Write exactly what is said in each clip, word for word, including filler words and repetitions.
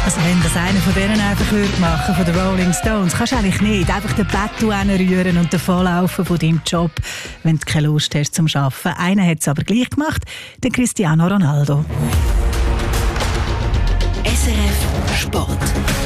Also wenn das einer von denen einfach würde machen, von den Rolling Stones, kannst du eigentlich nicht einfach den Bettu rühren und davonlaufen von deinem Job, wenn du keine Lust hast zum Arbeiten. Einer hat es aber gleich gemacht, der Cristiano Ronaldo. S R F Sport.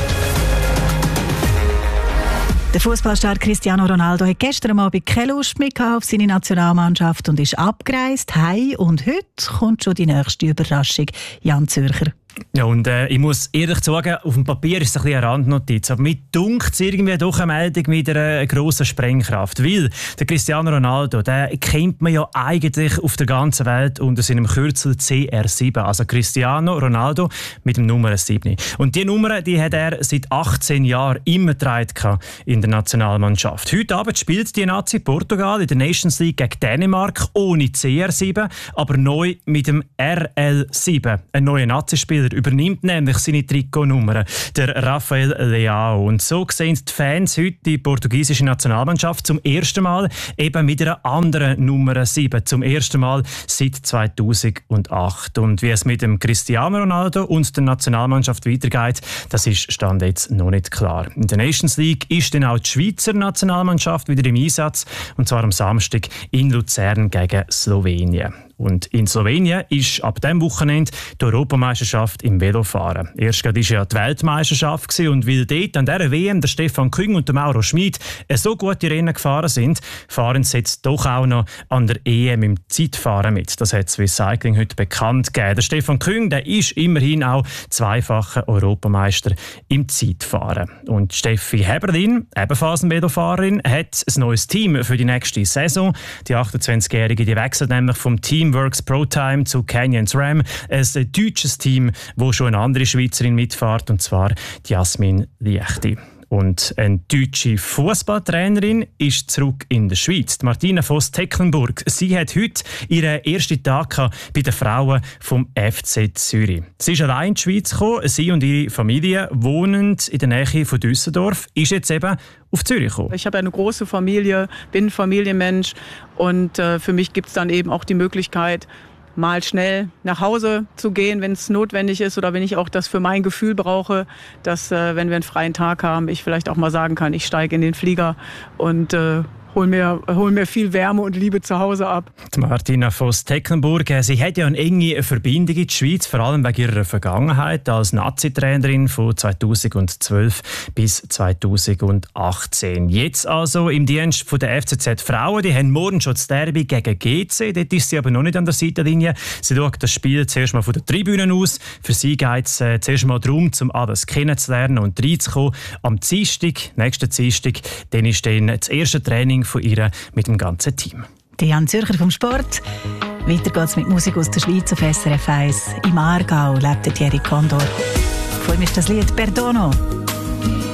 Der Fußballstar Cristiano Ronaldo hat gestern Abend keine Lust mehr auf seine Nationalmannschaft und ist abgereist heim. Und heute kommt schon die nächste Überraschung. Jan Zürcher. Ja, und äh, ich muss ehrlich sagen, auf dem Papier ist es ein bisschen eine Randnotiz, aber mir dunkt es irgendwie doch eine Meldung mit einer grossen Sprengkraft, weil der Cristiano Ronaldo, den kennt man ja eigentlich auf der ganzen Welt unter seinem Kürzel C R sieben, also Cristiano Ronaldo mit dem Nummer sieben. Und diese Nummer, die hat er seit achtzehn Jahren immer getragen in der Nationalmannschaft. Heute Abend spielt die Nazi Portugal in der Nations League gegen Dänemark ohne C R sieben, aber neu mit dem R L sieben, ein neuer Nazi-Spieler übernimmt nämlich seine Trikotnummer, der Rafael Leao. Und so sehen die Fans heute die portugiesische Nationalmannschaft zum ersten Mal eben mit einer anderen Nummer sieben. Zum ersten Mal seit zweitausendacht. Und wie es mit dem Cristiano Ronaldo und der Nationalmannschaft weitergeht, das ist Stand jetzt noch nicht klar. In der Nations League ist dann auch die Schweizer Nationalmannschaft wieder im Einsatz, und zwar am Samstag in Luzern gegen Slowenien. Und in Slowenien ist ab diesem Wochenende die Europameisterschaft im Velofahren. Erst gerade war ja die Weltmeisterschaft und weil dort an dieser W M der Stefan Küng und der Mauro Schmid so gute Rennen gefahren sind, fahren sie jetzt doch auch noch an der E M im Zeitfahren mit. Das hat Swiss Cycling heute bekannt gegeben. Der Stefan Küng, der ist immerhin auch zweifacher Europameister im Zeitfahren. Und Steffi Heberlin, ebenfalls eine Velofahrerin, hat ein neues Team für die nächste Saison. Die achtundzwanzigjährige, die wechselt nämlich vom Team Works ProTime zu Canyon SRAM, ein deutsches Team, wo schon eine andere Schweizerin mitfährt, und zwar die Jasmin Liechti. Und eine deutsche Fußballtrainerin ist zurück in der Schweiz. Die Martina Voss-Tecklenburg. Sie hat heute ihren ersten Tag bei den Frauen vom F C Zürich. Sie ist allein in die Schweiz gekommen. Sie und ihre Familie wohnen in der Nähe von Düsseldorf. Ist jetzt eben auf Zürich gekommen. Ich habe eine große Familie, bin ein Familienmensch, und äh, für mich gibt es dann eben auch die Möglichkeit, mal schnell nach Hause zu gehen, wenn es notwendig ist, oder wenn ich auch das für mein Gefühl brauche, dass, äh, wenn wir einen freien Tag haben, ich vielleicht auch mal sagen kann, ich steige in den Flieger und äh, hol mir, hol mir viel Wärme und Liebe zu Hause ab. Die Martina Voss-Tecklenburg, sie hat ja eine enge Verbindung in die Schweiz, vor allem wegen ihrer Vergangenheit als Nazi-Trainerin von zweitausendzwölf bis zweitausendachtzehn. Jetzt also im Dienst von der F C Z Frauen. Die haben morgen schon das Derby gegen G C. Dort ist sie aber noch nicht an der Seitenlinie. Sie schaut das Spiel zuerst mal von der Tribüne aus. Für sie geht es äh, zuerst mal darum, um alles kennenzulernen und reinzukommen. Am Dienstag, nächsten Dienstag, dann ist dann das erste Training von ihr mit dem ganzen Team. Die Jan Zürcher vom Sport. Weiter geht's mit Musik aus der Schweiz auf S R F eins. Im Aargau lebt Thierry Condor. Vor mir ist das Lied «Perdono».